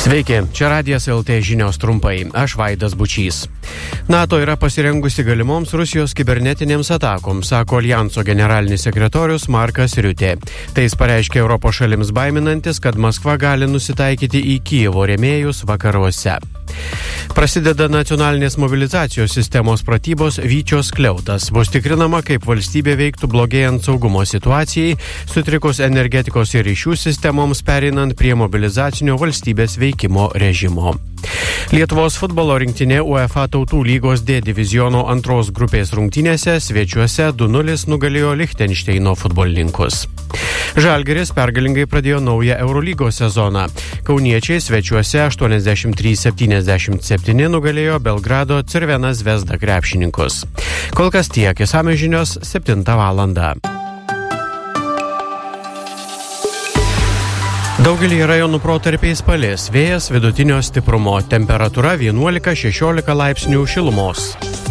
Sveiki, čia Radijas LT žinios trumpai. Aš Vaidas Bučys. NATO yra pasirengusi galimoms Rusijos kibernetinėms atakoms, sako Aljanso generalinis sekretorius Markas Riutė. Tai jis pareiškė Europos šalims baiminantis, kad Maskva gali nusitaikyti į Kijevo rėmėjus vakaruose. Prasideda nacionalinės mobilizacijos sistemos pratybos Vyčio skliautas. Bus tikrinama, kaip valstybė veiktų blogėjant saugumo situacijai, sutrikus energetikos ir ryšių sistemoms, pereinant prie mobilizacinio valstybės veikimo režimo. Lietuvos futbolo rinktinė UEFA Tautų lygos D diviziono antros grupės rungtynėse svečiuose 2-0 nugalėjo Lichtenšteino futbolininkus. Žalgiris pergalingai pradėjo naują Eurolygos sezoną. Kauniečiai svečiuose 83-77 nugalėjo Belgrado Crvena Zvezda krepšininkus. Kol kas tiek, išsamios žinios 7 valandą. Daugelį rajonų protarpiais palis, vėjas vidutinio stiprumo, temperatūra 11-16 laipsnių šilumos.